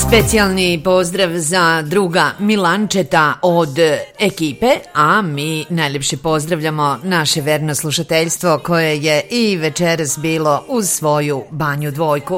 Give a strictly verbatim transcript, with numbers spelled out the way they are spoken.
Specijalni pozdrav za druga Milančeta od ekipe, a mi najljepše pozdravljamo naše verno slušateljstvo koje je i večeras bilo uz svoju banju dvojku.